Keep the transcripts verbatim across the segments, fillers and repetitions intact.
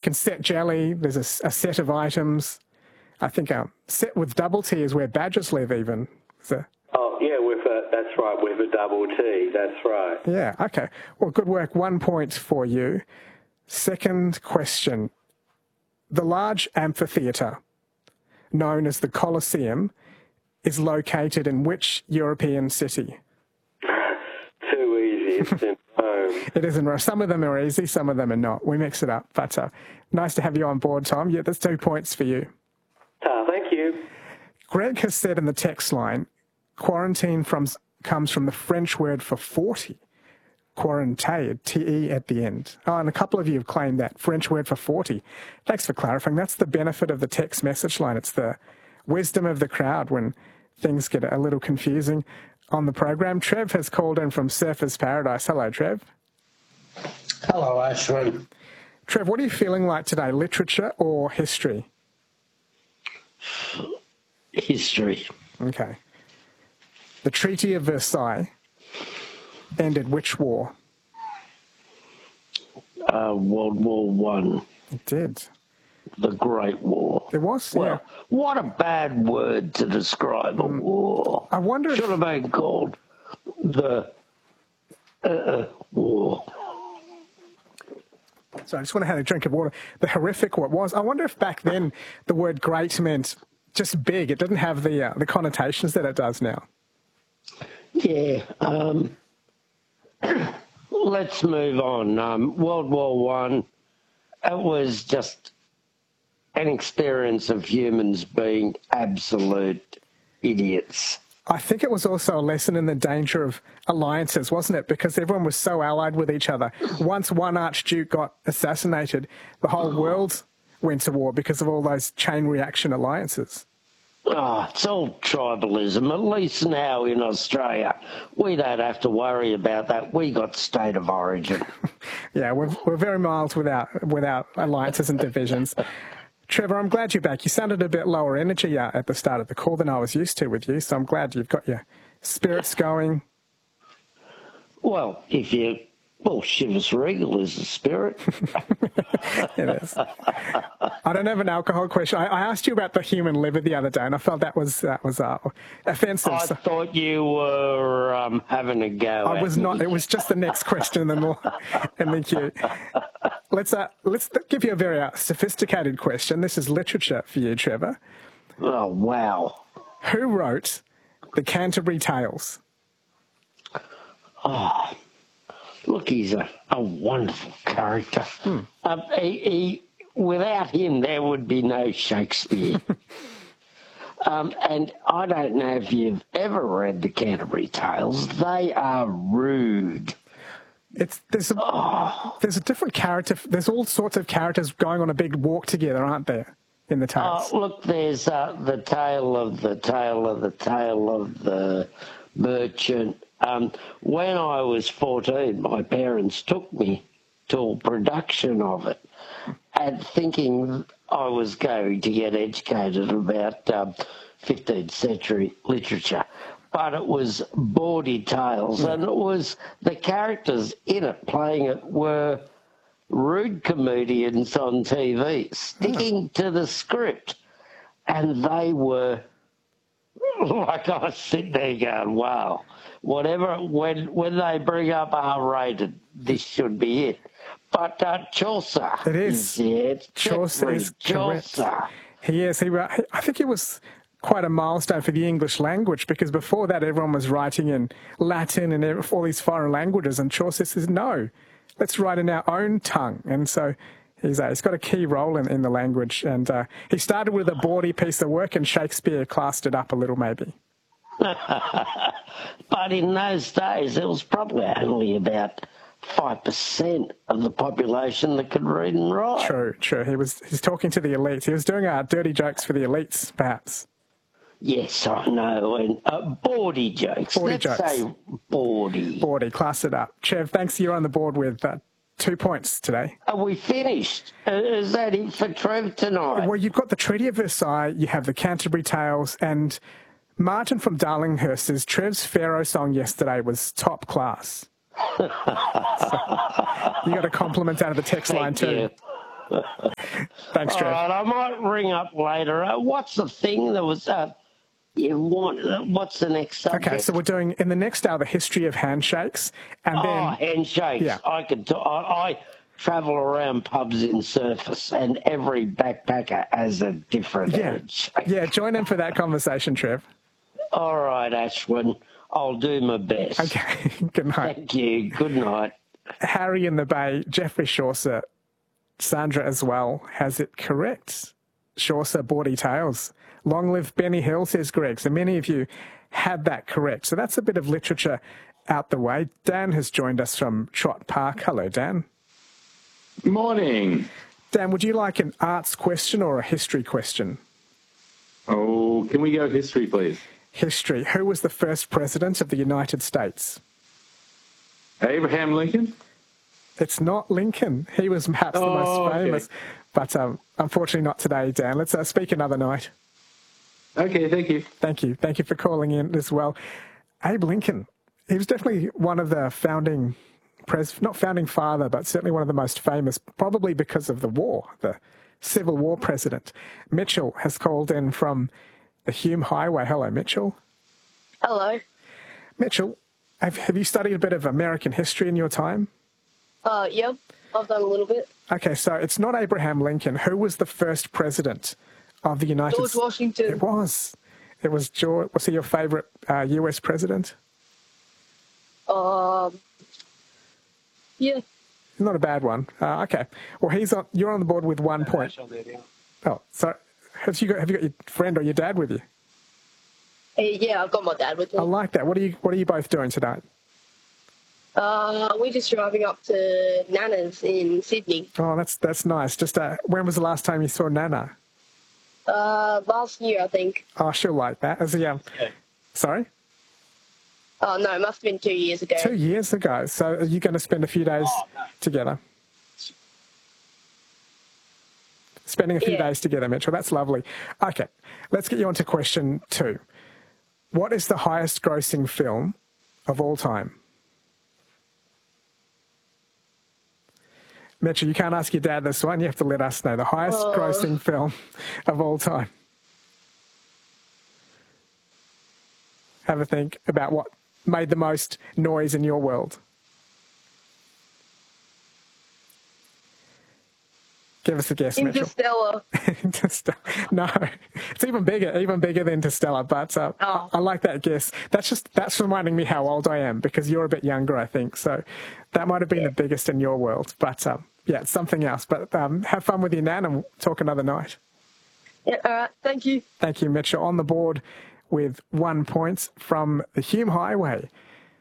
can set jelly. There's a, a set of items. I think um, set with double T is where badgers live even. So, oh, yeah, with a, that's right, with a double T. That's right. Yeah, okay. Well, good work. One point for you. Second question. The large amphitheatre, known as the Colosseum, is located in which European city? Too easy. It's in Rome. It is in Rome. Some of them are easy, some of them are not. We mix it up. But uh, nice to have you on board, Tom. Yeah, that's two points for you. Ah, thank you. Greg has said in the text line, quarantine from, comes from the French word for forty. Quarantine, T E at the end. Oh, and a couple of you have claimed that. French word for forty. Thanks for clarifying. That's the benefit of the text message line. It's the wisdom of the crowd when things get a little confusing on the program. Trev has called in from Surfers Paradise. Hello, Trev. Hello, Ashwin. Trev, what are you feeling like today, literature or history? History. Okay. The Treaty of Versailles ended which war? Uh, World War One. It did. The Great War. It was, well, yeah. What a bad word to describe a Mm. war. I wonder Should if... have been called the uh, war. So I just want to have a drink of water. The horrific what was. I wonder if back then the word great meant just big. It didn't have the uh, the connotations that it does now. Yeah. Um, let's move on. Um, World War One, it was just an experience of humans being absolute idiots. I think it was also a lesson in the danger of alliances, wasn't it? Because everyone was so allied with each other. Once one archduke got assassinated, the whole world went to war because of all those chain reaction alliances. Oh, it's all tribalism. At least now in Australia, we don't have to worry about that. We got state of origin. Yeah, we're, we're very mild without, without alliances and divisions. Trevor, I'm glad you're back. You sounded a bit lower energy uh, at the start of the call than I was used to with you, so I'm glad you've got your spirits going. Well, if you... Well, Chivas Regal is a spirit. It is. I don't have an alcohol question. I, I asked you about the human liver the other day, and I felt that was that was uh, offensive. I so. thought you were um, having a go. I was at not. me. It was just the next question in the more in the queue. Let's uh, let's give you a very uh, sophisticated question. This is literature for you, Trevor. Oh wow! Who wrote the Canterbury Tales? Oh. Look, he's a, a wonderful character. Hmm. Um, he, he, without him, there would be no Shakespeare. um, and I don't know if you've ever read the Canterbury Tales. They are rude. It's there's a, oh. there's a different character. There's all sorts of characters going on a big walk together, aren't there, in the tales? Oh, look, there's uh, the tale of the tale of the tale of the merchant. Um, when I was fourteen, my parents took me to a production of it and thinking I was going to get educated about um, fifteenth century literature. But it was bawdy tales, and it was the characters in it playing it were rude comedians on T V, sticking to the script. And they were, like, I was sitting there going, wow. Whatever, when when they bring up R-rated, this should be it. But uh, Chaucer it is. is it. Chaucer is Chaucer. correct. He is. He, I think it was quite a milestone for the English language, because before that everyone was writing in Latin and all these foreign languages, and Chaucer says, no, let's write in our own tongue. And so he's, uh, he's got a key role in, in the language. And uh, he started with a bawdy piece of work, and Shakespeare classed it up a little maybe. But in those days, it was probably only about five percent of the population that could read and write. True, true. He was he's talking to the elites. He was doing uh, dirty jokes for the elites, perhaps. Yes, I know. And uh, bawdy jokes. Bawdy Let's jokes. say bawdy. Bawdy, class it up. Chev, thanks. You're on the board with uh, two points today. Are we finished? Is that it for Trev tonight? Well, you've got the Treaty of Versailles, you have the Canterbury Tales, and Martin from Darlinghurst says Trev's Pharaoh song yesterday was top class. So, you got a compliment out of the text Thank line too. You. Thanks, All Trev. right, I might ring up later. Uh, what's the thing that was... Uh, you want, uh, what's the next subject? Okay, so we're doing, in the next hour, the history of handshakes. And Oh, then, handshakes. yeah. I could. T- I, I travel around pubs in Surface, and every backpacker has a different yeah, handshake. yeah, join in for that conversation, Trev. All right, Ashwin. I'll do my best. Okay, good night. Thank you. Good night. Harry in the Bay, Jeffrey Chaucer, Sandra as well, has it correct. Chaucer, Bawdy Tales. Long live Benny Hill, says Greg. So many of you had that correct. So that's a bit of literature out the way. Dan has joined us from Trott Park. Hello, Dan. Morning. Dan, would you like an arts question or a history question? Oh, can we go history, please? History. Who was the first president of the United States? Abraham Lincoln? It's not Lincoln. He was perhaps the Oh, most okay. famous. But um, unfortunately not today, Dan. Let's uh, speak another night. Okay, thank you. Thank you. Thank you for calling in as well. Abe Lincoln, he was definitely one of the founding, pres not founding father, but certainly one of the most famous, probably because of the war, the Civil War president. Mitchell has called in from the Hume Highway. Hello, Mitchell. Hello. Mitchell, have, have you studied a bit of American history in your time? Uh, yeah, I've done a little bit. Okay, so it's not Abraham Lincoln. Who was the first president of the United States? George Washington. It was. It was George. Was he your favourite uh, U S president? Um, yeah. Not a bad one. Uh, okay. Well, he's on. You're on the board with one point. Oh, so have you got have you got your friend or your dad with you? Hey, yeah, I've got my dad with me. I like that. What are you What are you both doing tonight? Uh, we're just driving up to Nana's in Sydney. Oh, that's that's nice. Just uh, when was the last time you saw Nana? Uh, last year, I think. Oh, she'll like that. As a young. Sorry. Oh, no, it must have been two years ago. Two years ago. So are you going to spend a few days together? Spending a few Yeah. days together, Mitchell. That's lovely. Okay, let's get you on to question two. What is the highest grossing film of all time? Mitchell, you can't ask your dad this one. You have to let us know. The highest Oh. grossing film of all time. Have a think about what made the most noise in your world. Give us a guess, Mitchell. Interstellar. Interstellar. No, it's even bigger, even bigger than Interstellar. But uh, Oh. I, I like that guess. That's just that's reminding me how old I am because you're a bit younger, I think. So that might have been the biggest in your world. But um, yeah, it's something else. But um, have fun with your nan, and we'll talk another night. Yeah, all right, thank you. Thank you, Mitchell. On the board with one point from the Hume Highway.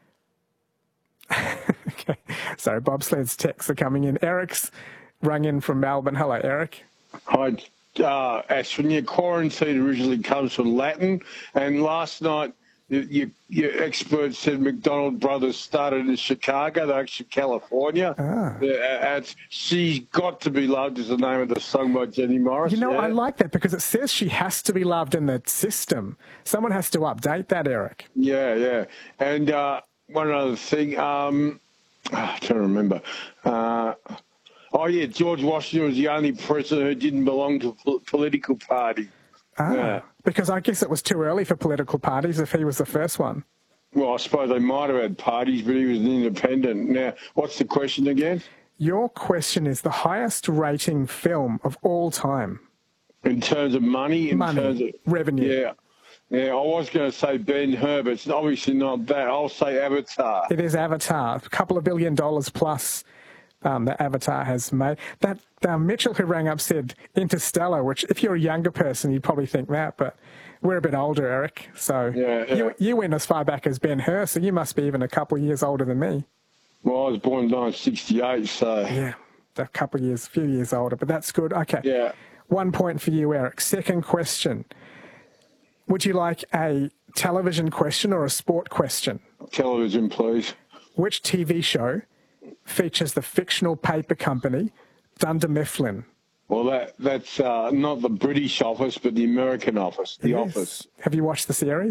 Okay, sorry, bobsled's texts are coming in. Eric's rung in from Melbourne. Hello, Eric. Hi, uh, Ashwin. Your quarantine originally comes from Latin, and last night your, your, your expert said McDonald Brothers started in Chicago. They're actually California. Ah. Yeah, and She's Got to Be Loved is the name of the song by Jenny Morris. You know, yeah. I like that because it says she has to be loved in the system. Someone has to update that, Eric. Yeah, yeah. And uh, one other thing, um, I'm trying to remember. Uh, oh, yeah, George Washington was the only president who didn't belong to a pol- political party. Ah, Yeah. because I guess it was too early for political parties if he was the first one. Well, I suppose they might have had parties, but he was an independent. Now, what's the question again? Your question is the highest rating film of all time. In terms of money? In Money, terms of revenue. Yeah. Yeah, I was going to say Ben-Hur, but it's obviously not that. I'll say Avatar. It is Avatar, a couple of billion dollars plus um, that Avatar has made. That uh, Mitchell who rang up said Interstellar, which if you're a younger person, you'd probably think that, but we're a bit older, Eric. So Yeah, yeah. You, you went as far back as Ben-Hur, so you must be even a couple of years older than me. Well, I was born in nineteen sixty-eight, so... Yeah, a couple of years, a few years older, but that's good. Okay. Yeah. One point for you, Eric. Second question. Would you like a television question or a sport question? Television, please. Which T V show features the fictional paper company Dunder Mifflin? Well, that that's uh, not the British office, but the American office, The It Office. is. Have you watched the series?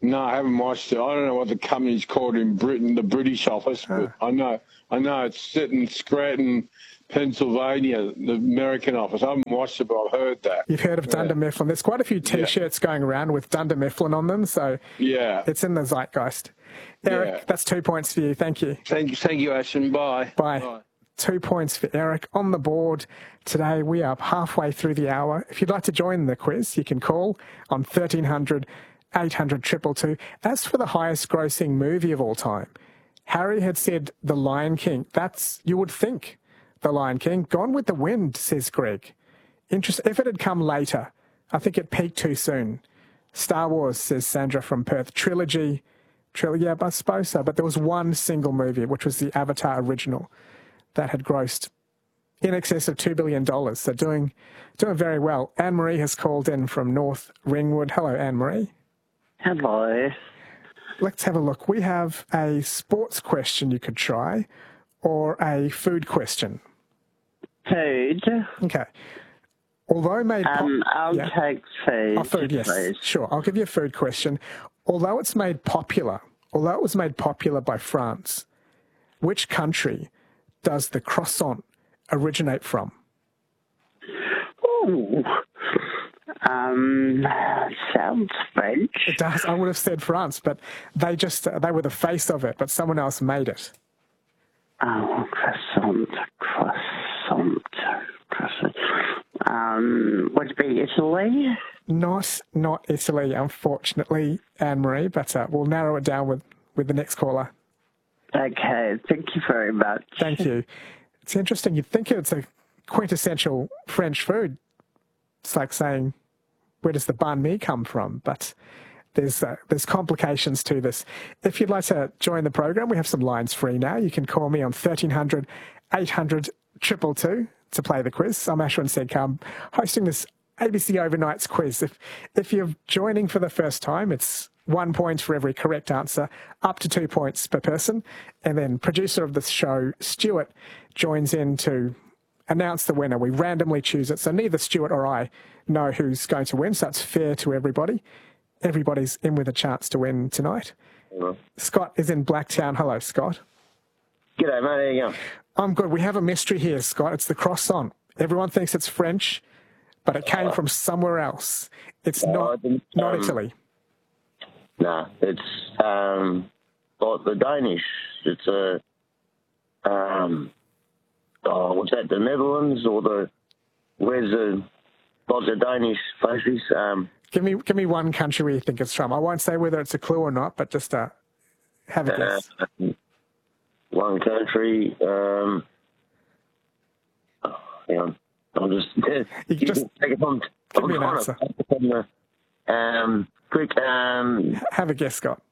No, I haven't watched it. I don't know what the company's called in Britain, the British office, but I know I know it's set in Scranton, Pennsylvania, the American office. I haven't watched it, but I've heard that. You've heard of Dunder Mifflin. There's quite a few T-shirts going around with Dunder Mifflin on them, so Yeah. it's in the zeitgeist. Eric, Yeah. that's two points for you. Thank you. Thank you, thank you, Ashton. Bye. Bye. Two points for Eric on the board. Today we are halfway through the hour. If you'd like to join the quiz, you can call on thirteen hundred, eight hundred, two two two. As for the highest grossing movie of all time, Harry had said The Lion King. That's, you would think, The Lion King. Gone with the Wind, says Greg. Interest, if it had come later, I think it peaked too soon. Star Wars, says Sandra from Perth. Trilogy. Trilogy, yeah, I suppose so. But there was one single movie, which was the Avatar original, that had grossed in excess of two billion dollars. So doing doing very well. Anne-Marie has called in from North Ringwood. Hello, Anne-Marie. Hello. Let's have a look. We have a sports question you could try or a food question. Food. Okay. Although made... pop- Um, I'll yeah. take food. Oh, food, yes. please. Sure. I'll give you a food question. Although it's made popular, although it was made popular by France, which country does the croissant originate from? Ooh. Um, sounds French. It does. I would have said France, but they just, uh, they were the face of it, but someone else made it. Oh, croissant, croissant, croissant. Um, would it be Italy? Not, not Italy, unfortunately, Anne-Marie, but uh, we'll narrow it down with, with the next caller. Okay, thank you very much. Thank you. It's interesting. You'd think it's a quintessential French food. It's like saying, where does the banh mi come from? But there's uh, there's complications to this. If you'd like to join the program, we have some lines free now. You can call me on thirteen hundred, eight hundred, two two two to play the quiz. I'm Ashwin Sedkar. I'm hosting this A B C Overnights quiz. If, if you're joining for the first time, it's one point for every correct answer, up to two points per person. And then producer of the show, Stuart, joins in to announce the winner. We randomly choose it, so neither Stuart or I know who's going to win, so it's fair to everybody. Everybody's in with a chance to win tonight. Hello. Scott is in Blacktown. Hello, Scott. G'day, mate. How you going? I'm good. We have a mystery here, Scott. It's the croissant. Everyone thinks it's French, but it came from somewhere else. It's Oh, not, I didn't- not um, Italy. Nah, it's um, like the Danish. It's a um, oh, what's that? The Netherlands or the where's the like the Danish pastries? Um, Give me give me one country where you think it's from. I won't say whether it's a clue or not, but just uh, have a guess. uh, one country. Um, oh, hang on. I'll just You can just take it on. give I'm me an trying answer. to focus on the, um, quick. Um, Have a guess, Scott.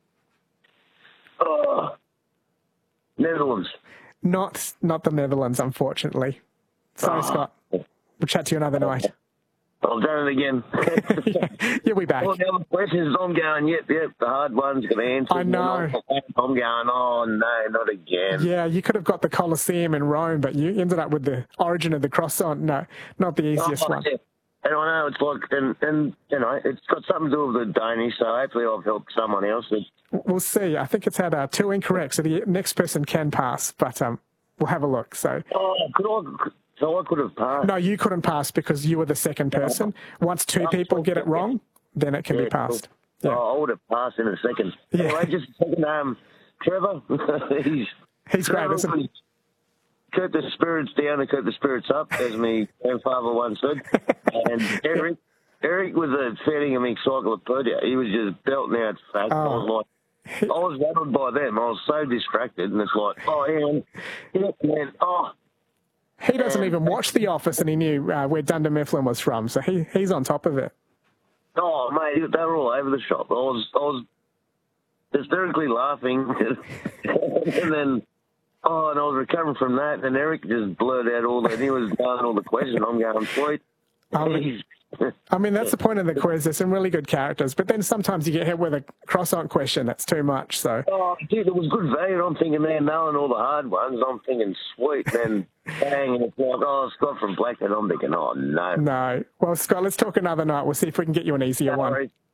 oh, Netherlands. Not not the Netherlands, unfortunately. Sorry, Oh. Scott. We'll chat to you another night. I've done it again. You'll be back. All the other questions, I'm going, yep, yep, the hard one's going to answer. I know. I'm going, oh, no, not again. Yeah, you could have got the Colosseum in Rome, but you ended up with the origin of the croissant. No, not the easiest Oh, one. yeah. And I know it's like, and, and, you know, it's got something to do with the Danish, so hopefully I've helped someone else. But, We'll see. I think it's had uh, two incorrect, so the next person can pass, but um, we'll have a look. So, oh, could I, so I could have passed. no, you couldn't pass because you were the second person. Once two people get it wrong, then it can be Yeah, passed. cool. Yeah. Oh, I would have passed in a second. Yeah. Anyway, just a second, um, Trevor, he's... He's great, isn't he? Keep the spirits down and keep the spirits up, as my grandfather once said. And Eric, Eric was a feeding him encyclopedia. He was just belting out facts. I was like, I was rattled by them. I was so distracted, and it's like, oh, hang on, yeah, man, oh. He doesn't even watch The Office, and he knew uh, where Dunder Mifflin was from, so he he's on top of it. Oh, mate, they were all over the shop. I was, I was hysterically laughing, and then, oh, and I was recovering from that, and Eric just blurted out all that. He was knowing all the questions. I'm going, sweet. I mean, I mean, that's the point of the quiz. There's some really good characters, but then sometimes you get hit with a croissant question that's too much. So, Oh, dude, it was good value. I'm thinking, man, knowing all the hard ones, I'm thinking, sweet. Then, bang, and it's like, oh, Scott from Blackhead. I'm thinking, oh, no. no. Well, Scott, let's talk another night. We'll see if we can get you an easier No one. worries.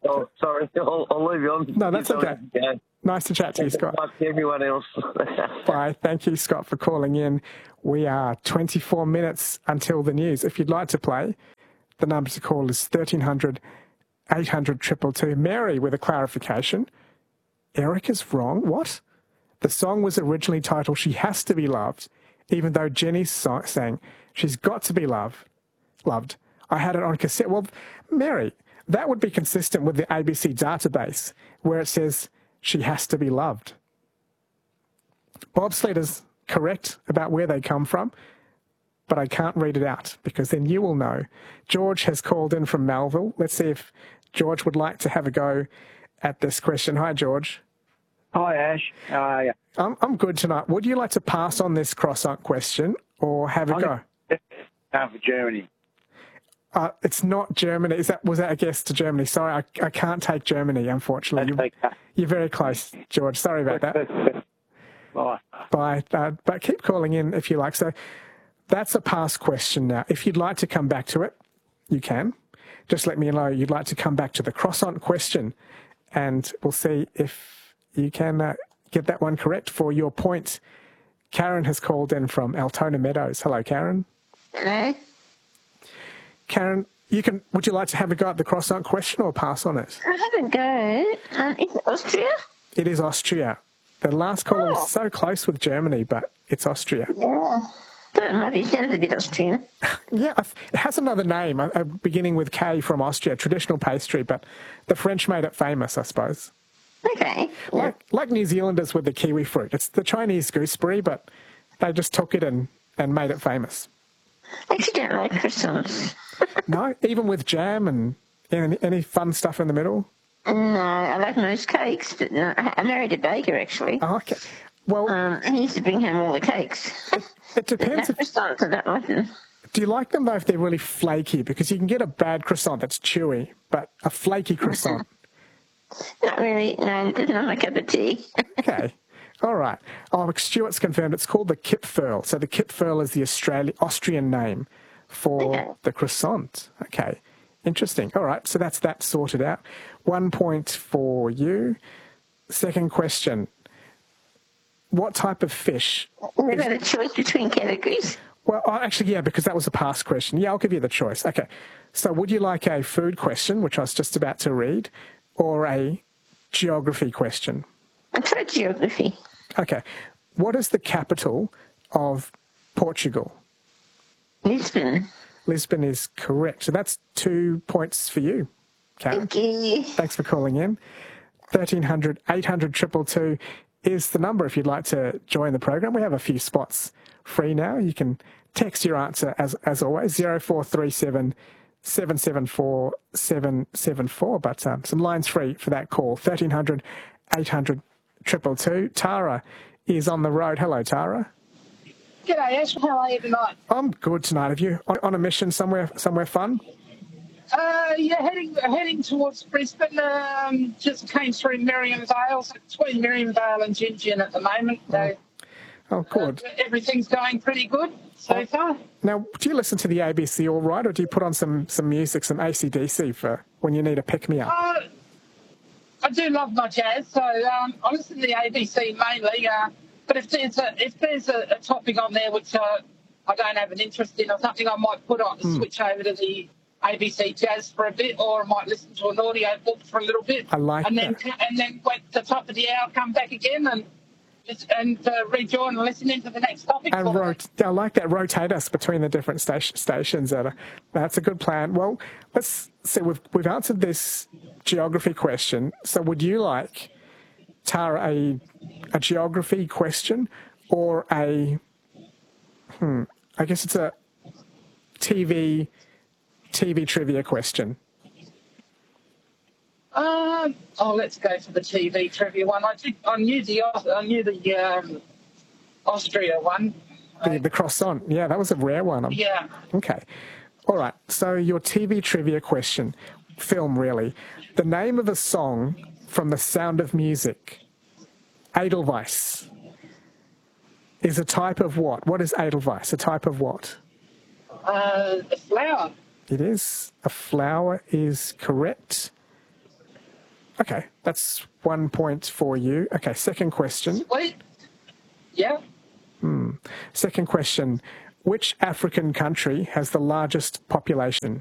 Oh, sorry, I'll, I'll leave you on. No, that's okay. Yeah. Nice to chat to you, Scott. Like everyone else. Bye. Thank you, Scott, for calling in. We are twenty-four minutes until the news. If you'd like to play, the number to call is thirteen hundred, eight hundred, two two two. Mary with a clarification. Eric is wrong. What? The song was originally titled She Has to Be Loved, even though Jenny so- sang She's Got to Be Loved. Loved. I had it on cassette. Well, Mary, that would be consistent with the A B C database where it says She Has to Be Loved. Bobsled is correct about where they come from, but I can't read it out because then you will know. George has called in from Melville. Let's see if George would like to have a go at this question. Hi, George. Hi, Ash. How are you? I'm, I'm good tonight. Would you like to pass on this croissant question or have a I'm go? Going for Germany. Uh, it's not Germany. Is that was that a guess to Germany? Sorry, I, I can't take Germany, unfortunately. That's You, okay. you're very close, George. Sorry about that. Bye. Bye. Uh, but keep calling in if you like. So that's a past question now. If you'd like to come back to it, you can. Just let me know you'd like to come back to the croissant question, and we'll see if you can uh, get that one correct for your point. Karen has called in from Altona Meadows. Hello, Karen. Hello. Karen, you can. Would you like to have a go at the croissant question or pass on it? I haven't go. Um, is it Austria? It is Austria. The last caller Oh. was so close with Germany, but it's Austria. Yeah. Don't know. It sounds a bit Austrian. Yeah, I th- it has another name, uh, uh, beginning with K from Austria, traditional pastry, but the French made it famous, I suppose. Okay. Yeah. Like, like New Zealanders with the kiwi fruit. It's the Chinese gooseberry, but they just took it and, and made it famous. I actually don't like croissants. No, even with jam and any, any fun stuff in the middle? No, I like most cakes, but no, I I married a baker, actually. Oh, okay. Well, Um, and he used to bring home all the cakes. it depends. No, If, croissants, I don't like them. do you like them, though, if they're really flaky? Because you can get a bad croissant that's chewy, but a flaky croissant. Not really. No, it's not my cup of tea. Okay. All right. Oh, Stuart's confirmed it's called the Kipferl. So the Kipferl is the Australian Austrian name for Okay. the croissant. Okay. Interesting. All right. So that's that sorted out. One point for you. Second question. What type of fish? Is there a choice between categories? Well, oh, actually, yeah, because that was a past question. Yeah, I'll give you the choice. Okay. So would you like a food question, which I was just about to read, or a geography question? I tried geography. Okay. What is the capital of Portugal? Lisbon. Lisbon is correct. So that's two points for you, Karen. Thank you. Thanks for calling in. thirteen hundred, eight hundred, two two two is the number if you'd like to join the program. We have a few spots free now. You can text your answer as as always, zero four three seven, seven seven four, seven seven four. But um, some lines free for that call. thirteen hundred, eight hundred, two two two. Tara is on the road. Hello, Tara. G'day, Ash. How are you tonight? I'm good tonight. Have you on, on a mission somewhere somewhere fun? Uh, yeah, heading heading towards Brisbane. Um, just came through Miriamvale, so between Miriamvale and Gingin at the moment. So Oh, good. uh, everything's going pretty good so far. Now, do you listen to the A B C all right, or do you put on some, some music, some A C D C for when you need a pick-me-up? Uh, I do love my jazz, so um, I listen to the A B C mainly. Uh, but if there's a if there's a, a topic on there which uh, I don't have an interest in or something, I might put on Hmm. switch over to the A B C Jazz for a bit, or I might listen to an audio book for a little bit. I like and then, that. And then at the top of the hour, come back again and just, and uh, rejoin and listen into the next topic. And rot- I like that. Rotate us between the different station- stations. That are, that's a good plan. Well, let's see. We've we've answered this geography question. So, would you like, Tara, a a geography question or a hmm? I guess it's a T V T V trivia question. Um, oh, let's go for the T V trivia one. I did, I knew the I knew the um, Austria one. The, the croissant. Yeah, that was a rare one. I'm- Yeah. Okay. All right. So your T V trivia question, film really. The name of a song from The Sound of Music, Edelweiss, is a type of what? What is Edelweiss? A type of what? Uh, the flower. It is. A flower is correct. Okay, that's one point for you. Okay, second question. Sweet. Yeah. Hmm. Second question. Which African country has the largest population?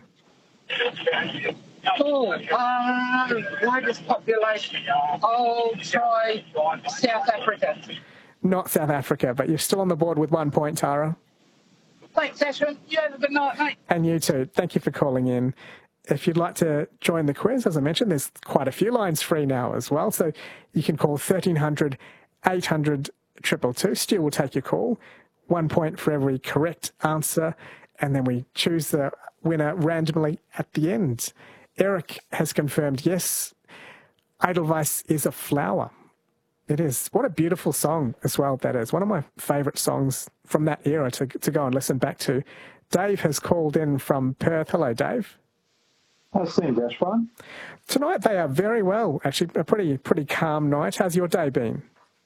Oh, um, largest population. I'll try South Africa. Not South Africa, but you're still on the board with one point, Tara. Thanks, Ashwin. You have a good night, mate. And you too. Thank you for calling in. If you'd like to join the quiz, as I mentioned, there's quite a few lines free now as well. So you can call thirteen hundred, eight hundred, two two two. Stu will take your call. One point for every correct answer. And then we choose the winner randomly at the end. Eric has confirmed, yes, Edelweiss is a flower. It is. What a beautiful song as well that is. One of my favourite songs from that era to, to go and listen back to. Dave has called in from Perth. Hello, Dave. How's things, Ashburn? Tonight they are very well, actually. A pretty pretty calm night. How's your day been?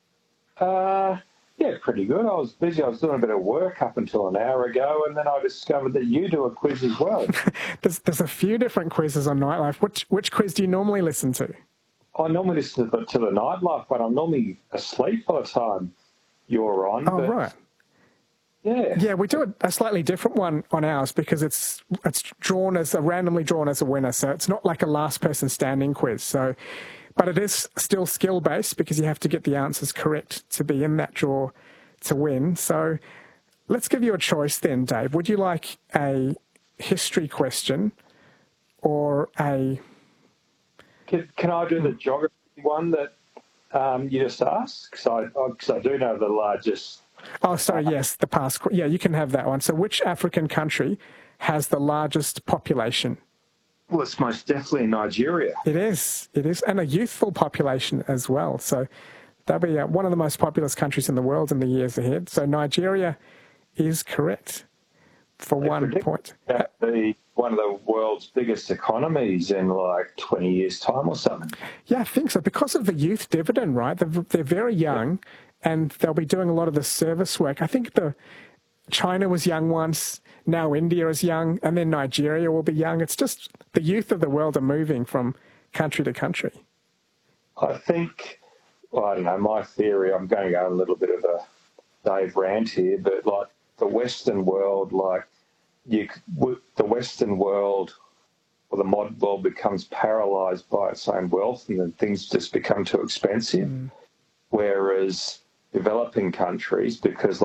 Uh, yeah, pretty good. I was busy. I was doing a bit of work up until an hour ago, and then I discovered that you do a quiz as well. there's, there's a few different quizzes on Nightlife. Which, which quiz do you normally listen to? I normally listen to the, to the Nightlife, but I'm normally asleep by the time you're on. Oh, but right. Yeah. Yeah, we do a, a slightly different one on ours because it's it's drawn as a randomly drawn as a winner. So it's not like a last person standing quiz. So, but it is still skill based because you have to get the answers correct to be in that draw to win. So let's give you a choice then, Dave. Would you like a history question or a... Can, can I do the geography one that um, you just asked? Because I, I, 'cause I do know the largest... Oh, sorry, yes, the past. Yeah, you can have that one. So which African country has the largest population? Well, it's most definitely Nigeria. It is. It is. And a youthful population as well. So that'll be uh, one of the most populous countries in the world in the years ahead. So Nigeria is correct for They one point. That be one of the world's biggest economies in like twenty years' time or something. Yeah, I think so. Because of the youth dividend, right? They're, they're very young. Yeah. And they'll be doing a lot of the service work. I think the China was young once, now India is young, and then Nigeria will be young. It's just the youth of the world are moving from country to country. I think, well, I don't know, my theory, I'm going to go a little bit of a Dave rant here, but like the Western world, like you, the Western world or the modern world becomes paralysed by its own wealth and then things just become too expensive. Mm. Whereas developing countries, because